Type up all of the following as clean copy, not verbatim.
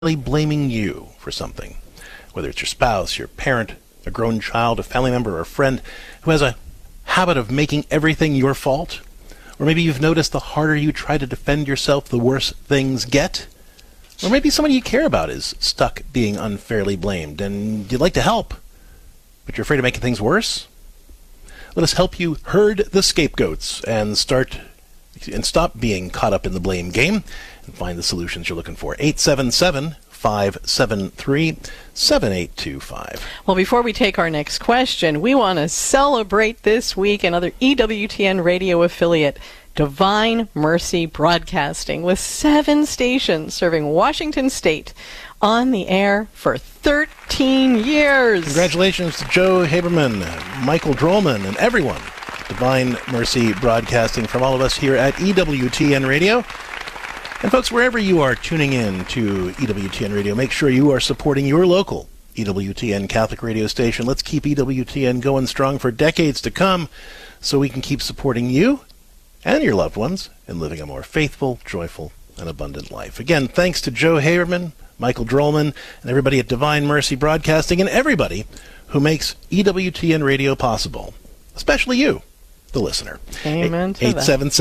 blaming you for something, whether it's your spouse, your parent, a grown child, a family member, or a friend who has a habit of making everything your fault. Or maybe you've noticed the harder you try to defend yourself, the worse things get. Or maybe somebody you care about is stuck being unfairly blamed, and you'd like to help, but you're afraid of making things worse. Let us help you herd the scapegoats and stop being caught up in the blame game and find the solutions you're looking for. 877-573-7825. Well, before we take our next question, we want to celebrate this week another EWTN radio affiliate, Divine Mercy Broadcasting, with 7 stations serving Washington State on the air for 13 years. Congratulations to Joe Haberman, Michael Drollman, and everyone. Divine Mercy Broadcasting from all of us here at EWTN Radio. And folks, wherever you are tuning in to EWTN Radio, make sure you are supporting your local EWTN Catholic radio station. Let's keep EWTN going strong for decades to come so we can keep supporting you and your loved ones in living a more faithful, joyful, and abundant life. Again, thanks to Joe Haberman, Michael Drollman, and everybody at Divine Mercy Broadcasting, and everybody who makes EWTN Radio possible, especially you, the listener. Amen to that.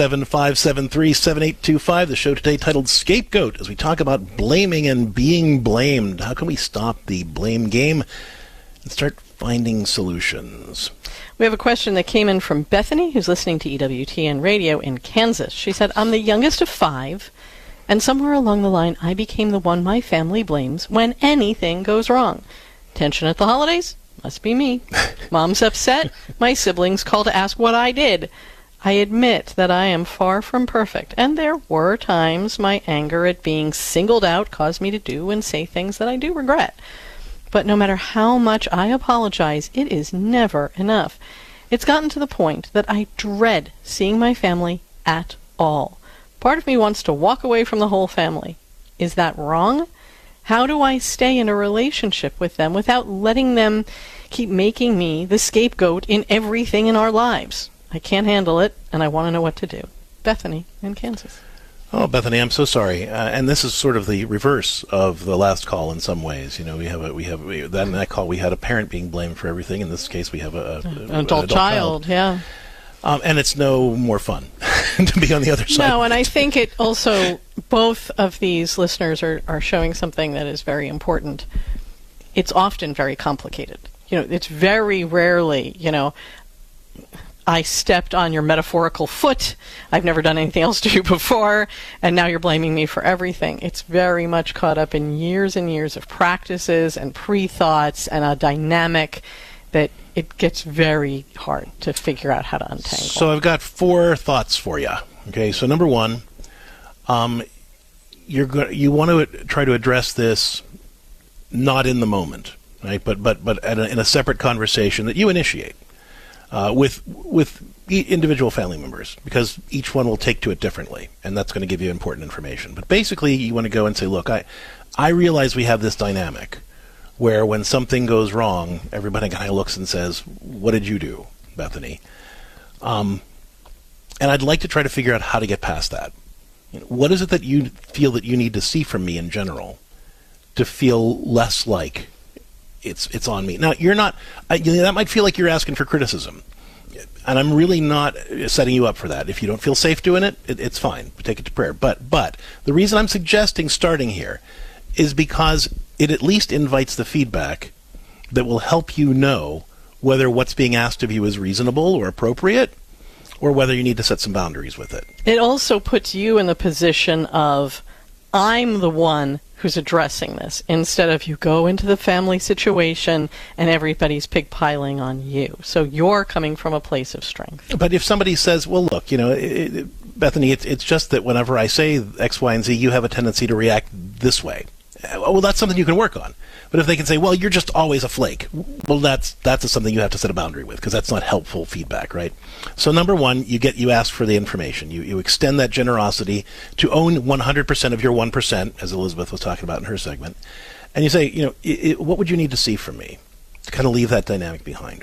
877-573-7825. The show today titled Scapegoat, as we talk about blaming and being blamed. How can we stop the blame game and start finding solutions? We have a question that came in from Bethany, who's listening to EWTN Radio in Kansas. She said, I'm the youngest of 5, and somewhere along the line I became the one my family blames when anything goes wrong. Tension at the holidays? Must be me. Mom's upset. My siblings call to ask what I did. I admit that I am far from perfect, and there were times my anger at being singled out caused me to do and say things that I do regret. But no matter how much I apologize, it is never enough. It's gotten to the point that I dread seeing my family at all. Part of me wants to walk away from the whole family. Is that wrong? How do I stay in a relationship with them without letting them keep making me the scapegoat in everything in our lives? I can't handle it, and I want to know what to do. Bethany in Kansas. Oh, Bethany, I'm so sorry. And this is sort of the reverse of the last call in some ways. You know, in that call we had a parent being blamed for everything. In this case, we have an adult child. Yeah. And it's no more fun to be on the other side. No, and I think it also, both of these listeners are showing something that is very important. It's often very complicated. You know, it's very rarely, I stepped on your metaphorical foot, I've never done anything else to you before, and now you're blaming me for everything. It's very much caught up in years and years of practices and pre-thoughts and a dynamic that it gets very hard to figure out how to untangle. So I've got 4 thoughts for you. Okay, so number 1, you want to try to address this not in the moment, right? But in a separate conversation that you initiate with individual family members, because each one will take to it differently, and that's going to give you important information. But basically, you want to go and say, look, I realize we have this dynamic where when something goes wrong, everybody kind of looks and says, what did you do, Bethany? And I'd like to try to figure out how to get past that. What is it that you feel that you need to see from me in general to feel less like it's on me? Now, you're not, that might feel like you're asking for criticism. And I'm really not setting you up for that. If you don't feel safe doing it, it's fine. Take it to prayer. But the reason I'm suggesting starting here is because it at least invites the feedback that will help you know whether what's being asked of you is reasonable or appropriate, or whether you need to set some boundaries with it. It also puts you in the position of, I'm the one who's addressing this, instead of you go into the family situation and everybody's pigpiling on you. So you're coming from a place of strength. But if somebody says, well, look, Bethany, it's just that whenever I say X, Y, and Z, you have a tendency to react this way. Well, that's something you can work on. But if they can say, well, you're just always a flake, well, that's something you have to set a boundary with, because that's not helpful feedback, right? So number 1, you ask for the information. You extend that generosity to own 100% of your 1%, as Elizabeth was talking about in her segment. And you say, what would you need to see from me to kind of leave that dynamic behind?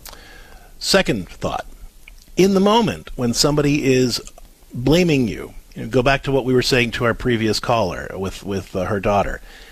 Second thought, in the moment when somebody is blaming you Go back to what we were saying to our previous caller with her daughter.